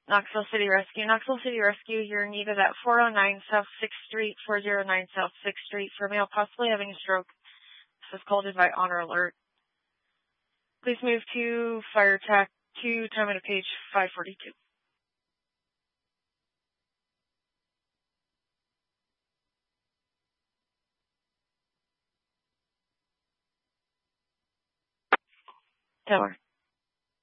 Knoxville City Rescue. Knoxville City Rescue, you're needed at 409 South 6th Street, 409 South 6th Street for a male possibly having a stroke. This is called in by Honor Alert. Please move to Fire Tac 2, time at page 542. Tower.